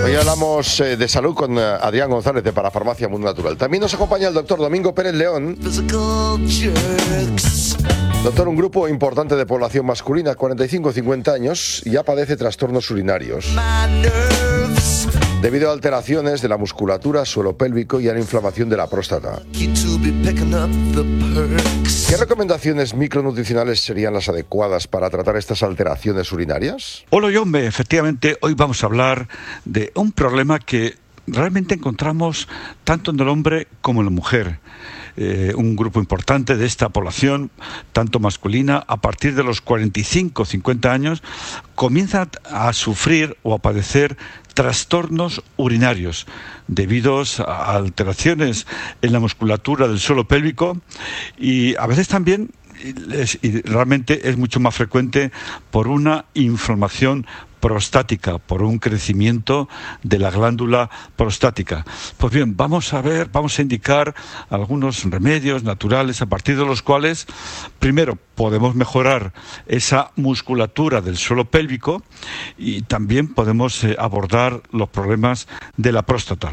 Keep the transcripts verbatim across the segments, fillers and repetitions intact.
Hoy hablamos eh, de salud con eh, Adrián González de Parafarmacia Mundo Natural. También nos acompaña el doctor Domingo Pérez León. Doctor, un grupo importante de población masculina, cuarenta y cinco a cincuenta años, ya padece trastornos urinarios debido a alteraciones de la musculatura, suelo pélvico y a la inflamación de la próstata. ¿Qué recomendaciones micronutricionales serían las adecuadas para tratar estas alteraciones urinarias? Hola, Yombe. Efectivamente, hoy vamos a hablar de un problema que realmente encontramos tanto en el hombre como en la mujer. Eh, un grupo importante de esta población, tanto masculina, a partir de los cuarenta y cinco a cincuenta años, comienza a sufrir o a padecer trastornos urinarios debido a alteraciones en la musculatura del suelo pélvico y a veces también, y realmente es mucho más frecuente, por una inflamación prostática, por un crecimiento de la glándula prostática. Pues bien, vamos a ver, vamos a indicar algunos remedios naturales a partir de los cuales, primero, podemos mejorar esa musculatura del suelo pélvico y también podemos eh, abordar los problemas de la próstata.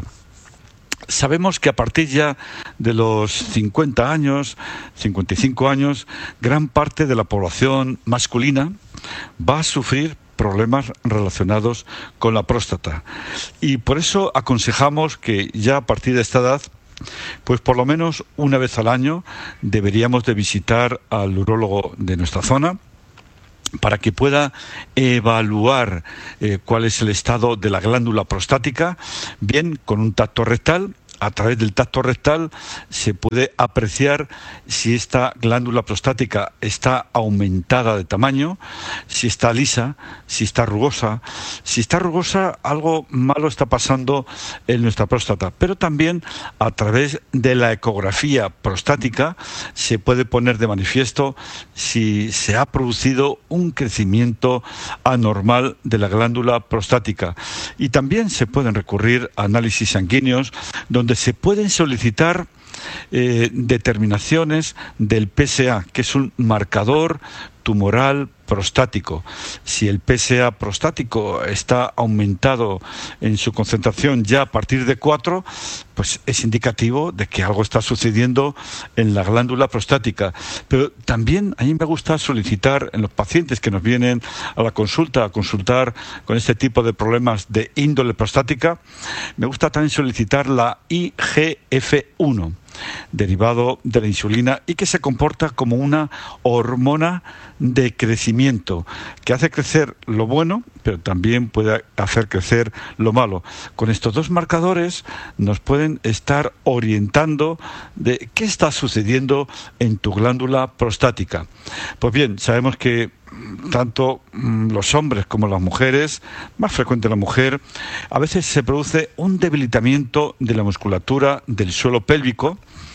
Sabemos que a partir ya de los cincuenta años, cincuenta y cinco años, gran parte de la población masculina va a sufrir problemas relacionados con la próstata. Y por eso aconsejamos que ya a partir de esta edad, pues por lo menos una vez al año deberíamos de visitar al urólogo de nuestra zona para que pueda evaluar eh, cuál es el estado de la glándula prostática, bien con un tacto rectal. A través del tacto rectal se puede apreciar si esta glándula prostática está aumentada de tamaño, si está lisa, si está rugosa. Si está rugosa, algo malo está pasando en nuestra próstata. Pero también a través de la ecografía prostática se puede poner de manifiesto si se ha producido un crecimiento anormal de la glándula prostática. Y también se pueden recurrir a análisis sanguíneos donde se pueden solicitar eh, determinaciones del P S A, que es un marcador tumoral prostático. Si el P S A prostático está aumentado en su concentración ya a partir de cuatro, pues es indicativo de que algo está sucediendo en la glándula prostática. Pero también a mí me gusta solicitar en los pacientes que nos vienen a la consulta a consultar con este tipo de problemas de índole prostática, me gusta también solicitar la I G F uno, derivado de la insulina, y que se comporta como una hormona de crecimiento que hace crecer lo bueno, pero también puede hacer crecer lo malo. Con estos dos marcadores nos pueden estar orientando de qué está sucediendo en tu glándula prostática. Pues bien, sabemos que tanto los hombres como las mujeres, más frecuente la mujer, a veces se produce un debilitamiento de la musculatura del suelo pélvico.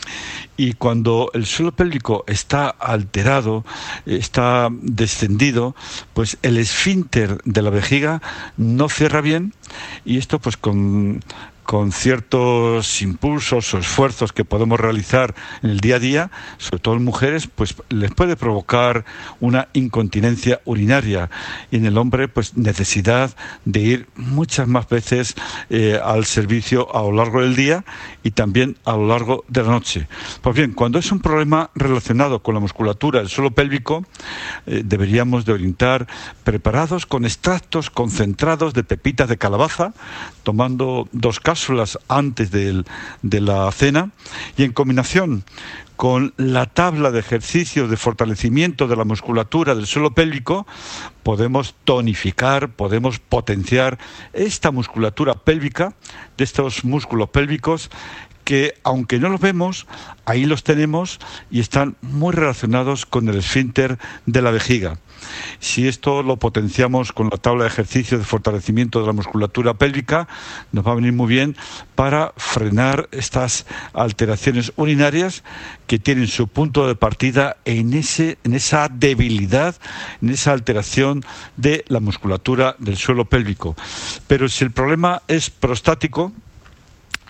Y cuando el suelo pélvico está alterado, está descendido, pues el esfínter de la vejiga no cierra bien, y esto pues con... con ciertos impulsos o esfuerzos que podemos realizar en el día a día, sobre todo en mujeres, pues les puede provocar una incontinencia urinaria, y en el hombre pues necesidad de ir muchas más veces eh, al servicio a lo largo del día y también a lo largo de la noche. Pues bien, cuando es un problema relacionado con la musculatura del suelo pélvico, eh, deberíamos de orientar preparados con extractos concentrados de pepitas de calabaza, tomando dos cápsulas antes de, de la cena, y en combinación con la tabla de ejercicios de fortalecimiento de la musculatura del suelo pélvico, podemos tonificar, podemos potenciar esta musculatura pélvica, de estos músculos pélvicos que, aunque no los vemos, ahí los tenemos y están muy relacionados con el esfínter de la vejiga. Si esto lo potenciamos con la tabla de ejercicios de fortalecimiento de la musculatura pélvica, nos va a venir muy bien para frenar estas alteraciones urinarias que tienen su punto de partida en, ese, en esa debilidad, en esa alteración de la musculatura del suelo pélvico. Pero si el problema es prostático,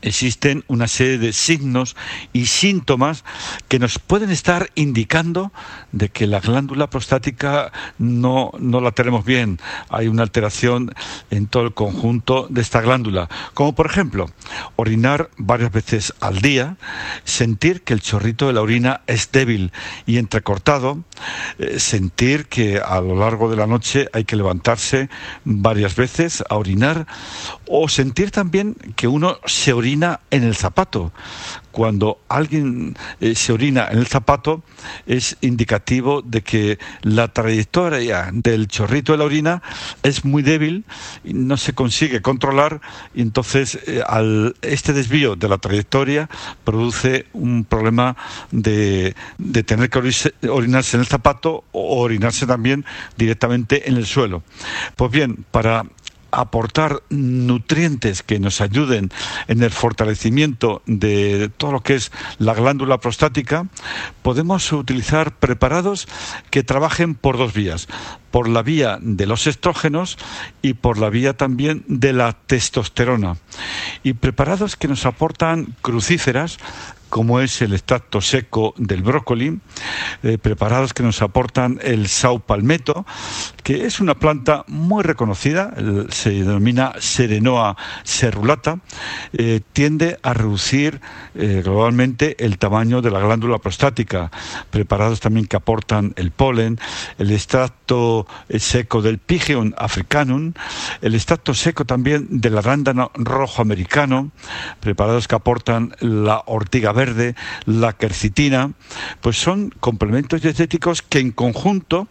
existen una serie de signos y síntomas que nos pueden estar indicando de que la glándula prostática no, no la tenemos bien. Hay una alteración en todo el conjunto de esta glándula, como por ejemplo orinar varias veces al día, sentir que el chorrito de la orina es débil y entrecortado, eh, sentir que a lo largo de la noche hay que levantarse varias veces a orinar, o sentir también que uno se orina en el zapato. Cuando alguien eh, se orina en el zapato es indicativo de que la trayectoria del chorrito de la orina es muy débil y no se consigue controlar, y entonces eh, al, este desvío de la trayectoria produce un problema de, de tener que orirse, orinarse en el zapato o orinarse también directamente en el suelo. Pues bien, para aportar nutrientes que nos ayuden en el fortalecimiento de todo lo que es la glándula prostática, podemos utilizar preparados que trabajen por dos vías: por la vía de los estrógenos y por la vía también de la testosterona, y preparados que nos aportan crucíferas, como es el extracto seco del brócoli, eh, preparados que nos aportan el saupalmeto, que es una planta muy reconocida, el, se denomina Serenoa cerulata, eh, tiende a reducir eh, globalmente el tamaño de la glándula prostática. Preparados también que aportan el polen, el extracto seco del Pygeon africanum, el extracto seco también del arándano rojo americano, preparados que aportan la ortiga verde, verde, la quercitina, pues son complementos dietéticos que en conjunto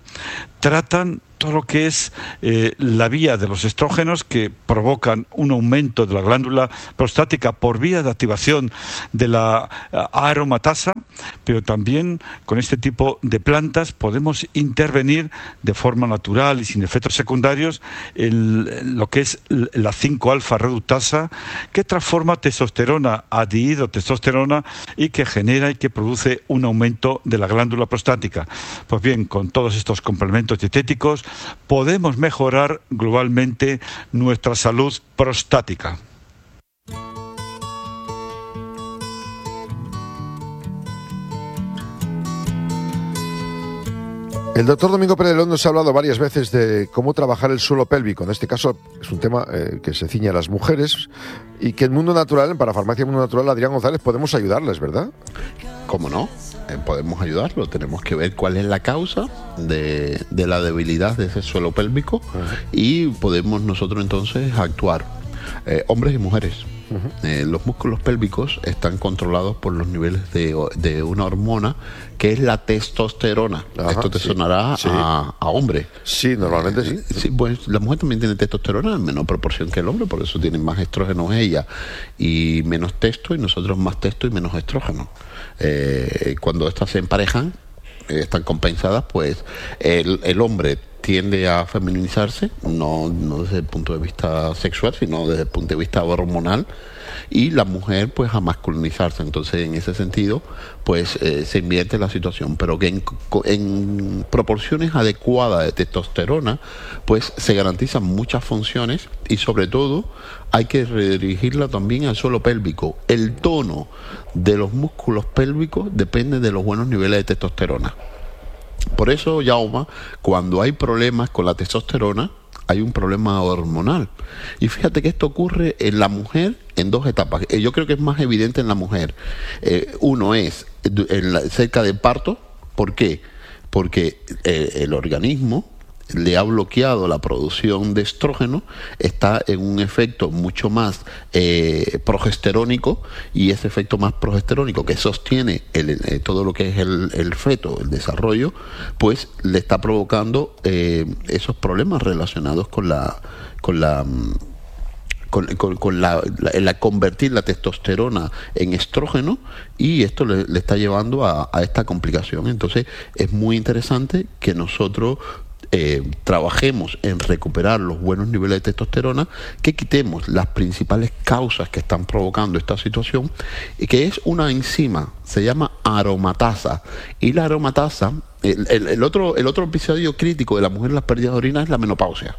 tratan todo lo que es eh, la vía de los estrógenos, que provocan un aumento de la glándula prostática por vía de activación de la aromatasa, pero también con este tipo de plantas podemos intervenir de forma natural y sin efectos secundarios en lo que es la cinco alfa reductasa, que transforma testosterona a dihidrotestosterona y que genera y que produce un aumento de la glándula prostática. Pues bien, con todos estos complementos dietéticos podemos mejorar globalmente nuestra salud prostática. El doctor Domingo Pérez León nos ha hablado varias veces de cómo trabajar el suelo pélvico. En este caso es un tema eh, que se ciñe a las mujeres y que en Mundo Natural, en Parafarmacia Mundo Natural, Adrián González, podemos ayudarles, ¿verdad? ¿Cómo no? Eh, podemos ayudarlo. Tenemos que ver cuál es la causa de, de la debilidad de ese suelo pélvico. Uh-huh. Y podemos nosotros entonces actuar. Eh, hombres y mujeres. Uh-huh. Eh, los músculos pélvicos están controlados por los niveles de, de una hormona que es la testosterona. Ajá, esto te sí, sonará sí. A, a hombre. Sí, normalmente eh, sí. sí. Pues la mujer también tiene testosterona en menor proporción que el hombre, por eso tienen más estrógenos ella y menos testo, y nosotros más testo y menos estrógeno. Eh, cuando estas se emparejan, eh, están compensadas, pues el, el hombre tiende a feminizarse, no, no desde el punto de vista sexual, sino desde el punto de vista hormonal, y la mujer pues a masculinizarse. Entonces, en ese sentido, pues eh, se invierte la situación, pero que en, en proporciones adecuadas de testosterona, pues se garantizan muchas funciones, y sobre todo hay que redirigirla también al suelo pélvico. El tono de los músculos pélvicos depende de los buenos niveles de testosterona. Por eso, Jaume, cuando hay problemas con la testosterona, hay un problema hormonal. Y fíjate que esto ocurre en la mujer en dos etapas. Eh, yo creo que es más evidente en la mujer. Eh, uno es en la, cerca del parto. ¿Por qué? Porque eh, el organismo le ha bloqueado la producción de estrógeno, está en un efecto mucho más eh, progesterónico, y ese efecto más progesterónico que sostiene el, el, todo lo que es el, el feto, el desarrollo, pues le está provocando eh, esos problemas relacionados con la con la Con, con, con la, la, la convertir la testosterona en estrógeno, y esto le, le está llevando a, a esta complicación. Entonces es muy interesante que nosotros Eh, trabajemos en recuperar los buenos niveles de testosterona, que quitemos las principales causas que están provocando esta situación, y que es una enzima, se llama aromatasa, y la aromatasa, el, el, el otro el otro episodio crítico de la mujer en las pérdidas de orina es la menopausia.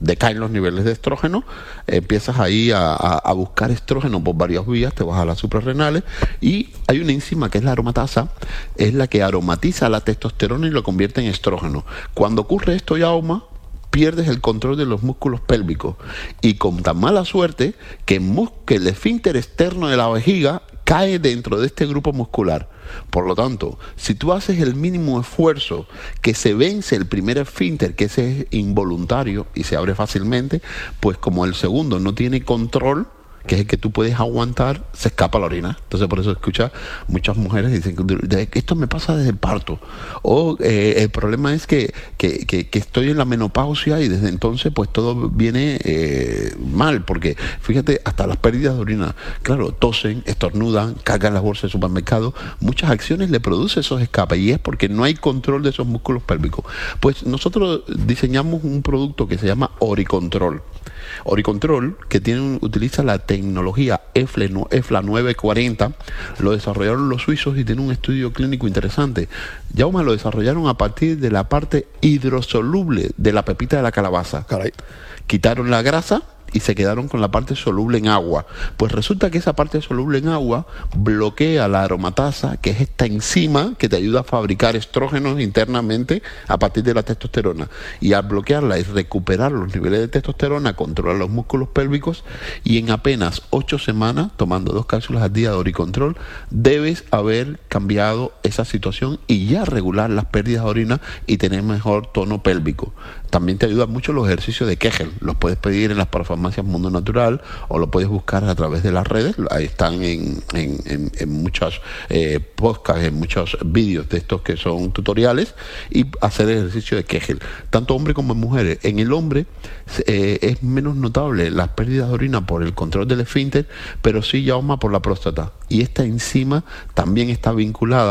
decaen los niveles de estrógeno, empiezas ahí a, a, a buscar estrógeno por varias vías, te vas a las suprarrenales, y hay una enzima que es la aromatasa, es la que aromatiza la testosterona y lo convierte en estrógeno. Cuando ocurre esto, Jaume, pierdes el control de los músculos pélvicos, y con tan mala suerte que, mus que el esfínter externo de la vejiga cae dentro de este grupo muscular. Por lo tanto, si tú haces el mínimo esfuerzo, que se vence el primer esfínter, que ese es involuntario y se abre fácilmente, pues como el segundo no tiene control, que es el que tú puedes aguantar, se escapa la orina. Entonces por eso escucha muchas mujeres dicen que esto me pasa desde el parto, o eh, el problema es que, que, que, que estoy en la menopausia y desde entonces pues todo viene eh, mal, porque fíjate, hasta las pérdidas de orina, claro, tosen, estornudan, cargan las bolsas de supermercado, muchas acciones le produce esos escapes, y es porque no hay control de esos músculos pélvicos. Pues nosotros diseñamos un producto que se llama Oricontrol. Oricontrol, que tiene, utiliza la tecnología E F L A nueve cuarenta, lo desarrollaron los suizos y tiene un estudio clínico interesante. Jaume, lo desarrollaron a partir de la parte hidrosoluble de la pepita de la calabaza. Caray. Quitaron la grasa y se quedaron con la parte soluble en agua. Pues resulta que esa parte soluble en agua bloquea la aromatasa, que es esta enzima que te ayuda a fabricar estrógenos internamente a partir de la testosterona. Y al bloquearla y recuperar los niveles de testosterona, controlar los músculos pélvicos, y en apenas ocho semanas, tomando dos cápsulas al día de Oricontrol, debes haber cambiado esa situación y ya regular las pérdidas de orina y tener mejor tono pélvico. También te ayudan mucho los ejercicios de Kegel. Los puedes pedir en las parafarmacias Mundo Natural o lo puedes buscar a través de las redes. Ahí están en, en, en, en muchos eh, podcasts, en muchos vídeos de estos que son tutoriales, y hacer el ejercicio de Kegel. Tanto hombres como mujeres. En el hombre eh, es menos notable las pérdidas de orina por el control del esfínter, pero sí, Jaume, por la próstata. Y esta enzima también está vinculada